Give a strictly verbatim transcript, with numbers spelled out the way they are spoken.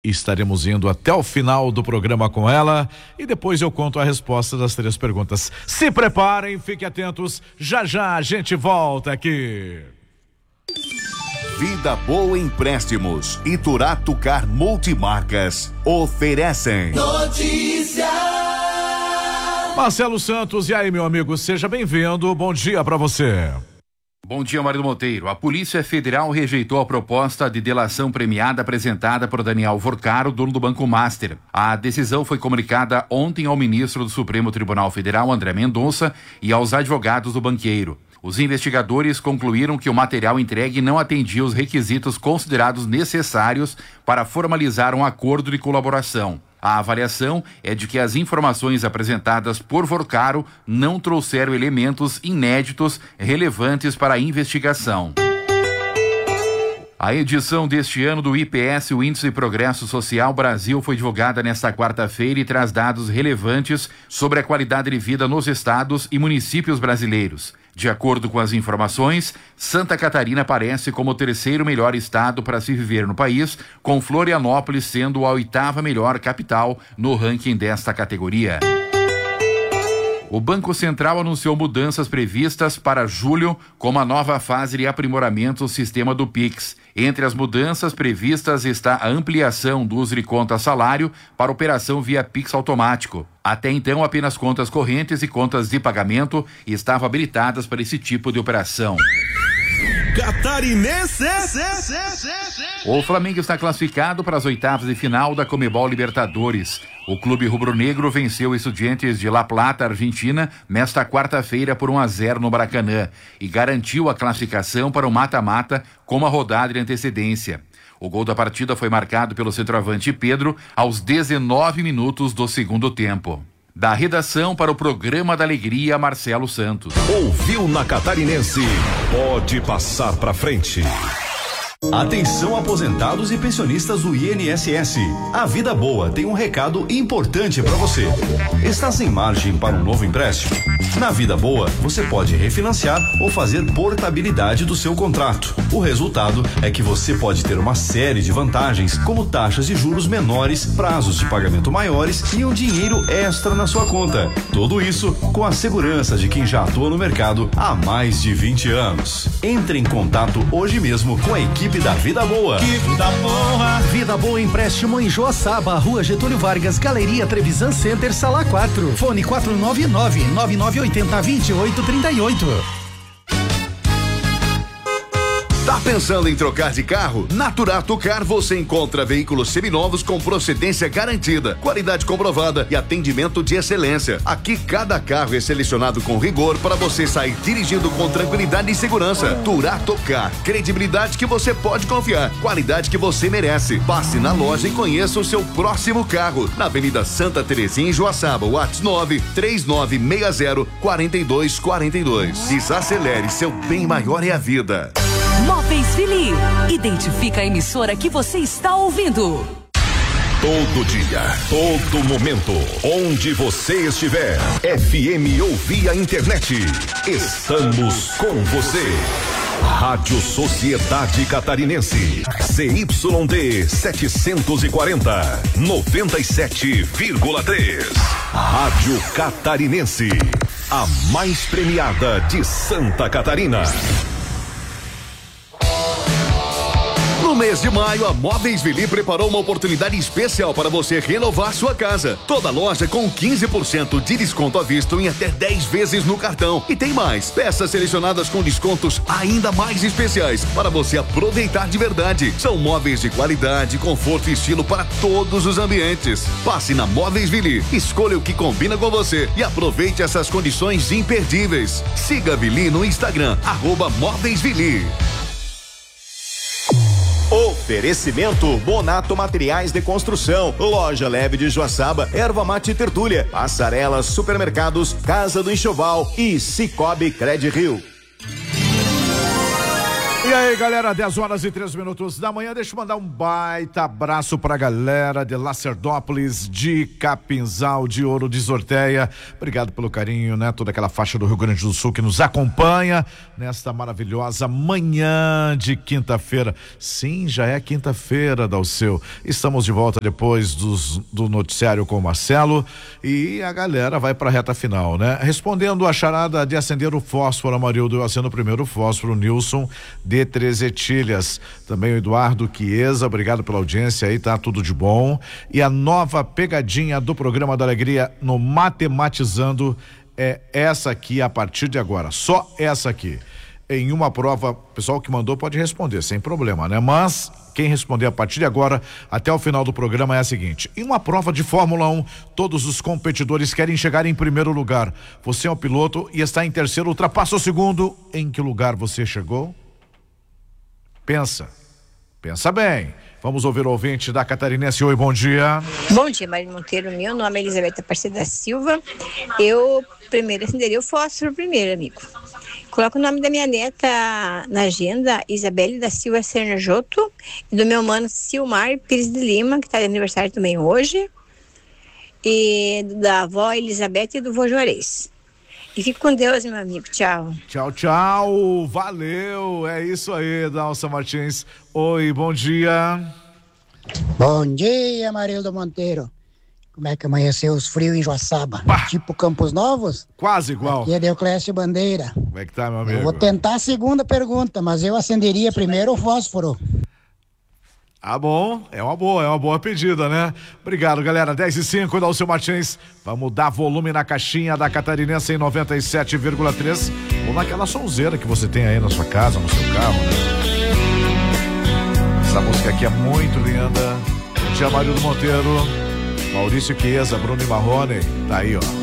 Estaremos indo até o final do programa com ela e depois eu conto a resposta das três perguntas. Se preparem, fiquem atentos, já já a gente volta aqui. Vida Boa Empréstimos e Turato Car Multimarcas oferecem notícia. Marcelo Santos, e aí, meu amigo, seja bem-vindo, bom dia pra você. Bom dia, Marido Monteiro. A Polícia Federal rejeitou a proposta de delação premiada apresentada por Daniel Vorcaro, dono do Banco Master. A decisão foi comunicada ontem ao ministro do Supremo Tribunal Federal, André Mendonça, e aos advogados do banqueiro. Os investigadores concluíram que o material entregue não atendia os requisitos considerados necessários para formalizar um acordo de colaboração. A avaliação é de que as informações apresentadas por Vorcaro não trouxeram elementos inéditos relevantes para a investigação. A edição deste ano do I P S, o Índice de Progresso Social Brasil, foi divulgada nesta quarta-feira e traz dados relevantes sobre a qualidade de vida nos estados e municípios brasileiros. De acordo com as informações, Santa Catarina aparece como o terceiro melhor estado para se viver no país, com Florianópolis sendo a oitava melhor capital no ranking desta categoria. O Banco Central anunciou mudanças previstas para julho, como a nova fase de aprimoramento do sistema do Pix. Entre as mudanças previstas está a ampliação do uso de conta salário para operação via Pix automático. Até então, apenas contas correntes e contas de pagamento estavam habilitadas para esse tipo de operação. Catarinense. O Flamengo está classificado para as oitavas de final da Conmebol Libertadores. O clube rubro-negro venceu o Estudiantes de La Plata, Argentina, nesta quarta-feira por um a zero no Maracanã e garantiu a classificação para o mata-mata com uma rodada de antecedência. O gol da partida foi marcado pelo centroavante Pedro aos dezenove minutos do segundo tempo. Da redação para o Programa da Alegria, Marcelo Santos. Ouviu na Catarinense? Pode passar pra frente. Atenção, aposentados e pensionistas do I N S S. A Vida Boa tem um recado importante para você. Está sem margem para um novo empréstimo? Na Vida Boa, você pode refinanciar ou fazer portabilidade do seu contrato. O resultado é que você pode ter uma série de vantagens, como taxas de juros menores, prazos de pagamento maiores e um dinheiro extra na sua conta. Tudo isso com a segurança de quem já atua no mercado há mais de vinte anos. Entre em contato hoje mesmo com a equipe da Vida Boa. Que vida boa. Vida Boa Empréstimo em Joaçaba, Rua Getúlio Vargas, Galeria Trevisan Center, Sala quatro. Fone quatro nove nove, nove nove oito zero, dois oito três oito. Tá pensando em trocar de carro? Na Turato Car você encontra veículos seminovos com procedência garantida, qualidade comprovada e atendimento de excelência. Aqui cada carro é selecionado com rigor para você sair dirigindo com tranquilidade e segurança. Turato Car, credibilidade que você pode confiar, qualidade que você merece. Passe na loja e conheça o seu próximo carro. Na Avenida Santa Terezinha em Joaçaba, WhatsApp nove três nove seis zero quatro dois quatro dois. Desacelere, seu bem maior é a vida. Móveis Vili. Identifica a emissora que você está ouvindo. Todo dia, todo momento, onde você estiver. F M ou via internet. Estamos com você. Rádio Sociedade Catarinense. C Y D setecentos e quarenta, noventa e sete vírgula três. Rádio Catarinense. A mais premiada de Santa Catarina. No mês de maio, a Móveis Vili preparou uma oportunidade especial para você renovar sua casa. Toda loja com quinze por cento de desconto à vista em até dez vezes no cartão. E tem mais, peças selecionadas com descontos ainda mais especiais para você aproveitar de verdade. São móveis de qualidade, conforto e estilo para todos os ambientes. Passe na Móveis Vili, escolha o que combina com você e aproveite essas condições imperdíveis. Siga a Vili no Instagram, arroba Móveis Vili. Oferecimento Bonato Materiais de Construção, Loja Leve de Joaçaba, Erva Mate Tertúlia, Passarelas, Supermercados, Casa do Enxoval e Cicobi Cred Rio. E aí, galera, dez horas e três minutos da manhã. Deixa eu mandar um baita abraço pra galera de Lacerdópolis, de Capinzal, de Ouro de Sorteia. Obrigado pelo carinho, né? Toda aquela faixa do Rio Grande do Sul que nos acompanha nesta maravilhosa manhã de quinta-feira. Sim, já é quinta-feira, Dalceu. Estamos de volta depois dos, do noticiário com o Marcelo e a galera vai pra reta final, né? Respondendo a charada de acender o fósforo, Amarildo, eu acendo o primeiro fósforo, Nilson de Três Etilhas, também o Eduardo Chiesa, obrigado pela audiência aí, tá tudo de bom. E a nova pegadinha do programa da Alegria no Matematizando é essa aqui a partir de agora, só essa aqui. Em uma prova, o pessoal que mandou pode responder sem problema, né? Mas quem responder a partir de agora até o final do programa é a seguinte: em uma prova de Fórmula um, todos os competidores querem chegar em primeiro lugar. Você é o piloto e está em terceiro, ultrapassa o segundo. Em que lugar você chegou? Pensa, pensa bem. Vamos ouvir o ouvinte da Catarinense. Oi, bom dia. Bom dia, Maria Monteiro. Meu nome é Elizabeth Aparecida da Silva. Eu primeiro acenderia o fósforo primeiro, amigo. Coloca o nome da minha neta na agenda, Isabelle da Silva Sernajoto, e do meu mano Silmar Pires de Lima, que está de aniversário também hoje, e da avó Elizabeth e do vô Juarez. E fique com Deus, meu amigo. Tchau. Tchau, tchau. Valeu. É isso aí, Dalsa Martins. Oi, bom dia. Bom dia, Marildo Monteiro. Como é que amanheceu os frios em Joaçaba? Bah. Tipo Campos Novos? Quase igual. Aqui é Deoclésio Bandeira. Como é que tá, meu amigo? Eu vou tentar a segunda pergunta, mas eu acenderia primeiro o fósforo. Ah, bom, é uma boa, é uma boa pedida, né? Obrigado, galera. dez e cinco, Dalcio Martins. Vamos dar volume na caixinha da Catarinense em noventa e sete vírgula três ou naquela sonzeira que você tem aí na sua casa, no seu carro, né? Essa música aqui é muito linda. Bom dia, Marildo Monteiro, Maurício Chiesa, Bruno e Marrone. Tá aí, ó.